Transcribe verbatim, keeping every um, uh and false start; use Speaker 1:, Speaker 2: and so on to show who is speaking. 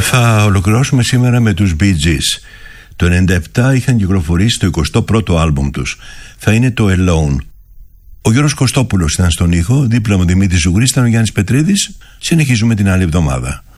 Speaker 1: Θα ολοκληρώσουμε σήμερα με τους Bee Gees. Το ενενήντα επτά είχαν κυκλοφορήσει το εικοστό πρώτο άλμπουμ τους. Θα είναι το Alone. Ο Γιώργος Κωστόπουλος ήταν στον ήχο, δίπλα μου Δημήτρης Ζουγρής, ήταν ο Γιάννης Πετρίδης. Συνεχίζουμε την άλλη εβδομάδα.